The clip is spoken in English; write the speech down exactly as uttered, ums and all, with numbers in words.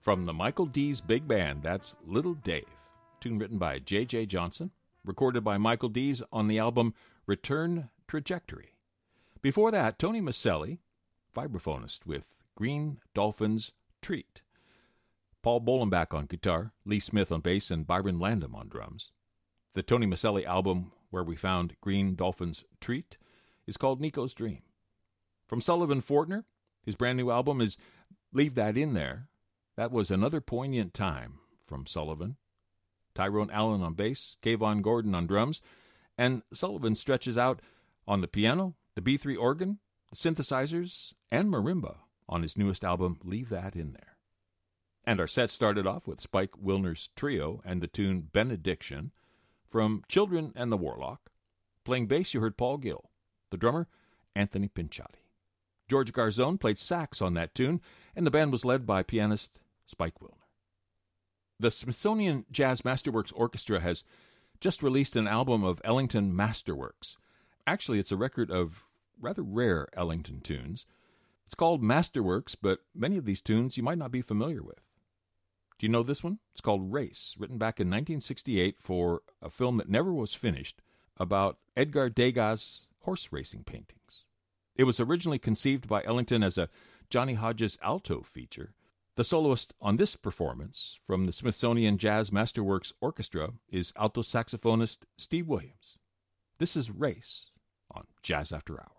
From the Michael Dees Big Band, that's Little Dave. Tune written by J J Johnson, recorded by Michael Dees on the album Return Trajectory. Before that, Tony Maselli, vibraphonist with Green Dolphins Treat. Paul Bolenbach on guitar, Lee Smith on bass, and Byron Landam on drums. The Tony Maselli album where we found Green Dolphins Treat is called Nico's Dream. From Sullivan Fortner, his brand new album is Leave That In There. That was Another Poignant Time from Sullivan. Tyrone Allen on bass, Kayvon Gordon on drums, and Sullivan stretches out on the piano, the B three organ, the synthesizers, and marimba on his newest album, Leave That In There. And our set started off with Spike Wilner's trio and the tune Benediction from Children and the Warlock. Playing bass, you heard Paul Gill. The drummer, Anthony Pinciotti. George Garzone played sax on that tune, and the band was led by pianist Spike Wilner. The Smithsonian Jazz Masterworks Orchestra has just released an album of Ellington Masterworks. Actually, it's a record of rather rare Ellington tunes. It's called Masterworks, but many of these tunes you might not be familiar with. Do you know this one? It's called Race, written back in nineteen sixty-eight for a film that never was finished about Edgar Degas' horse racing paintings. It was originally conceived by Ellington as a Johnny Hodges alto feature. The soloist on this performance from the Smithsonian Jazz Masterworks Orchestra is alto saxophonist Steve Williams. This is Race on Jazz After Hours.